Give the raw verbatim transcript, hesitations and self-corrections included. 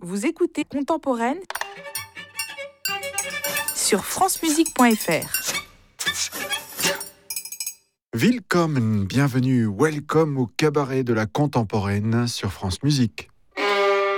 Vous écoutez Contemporaine sur francemusique point f r. Willkommen, bienvenue, welcome au cabaret de la Contemporaine sur France Musique.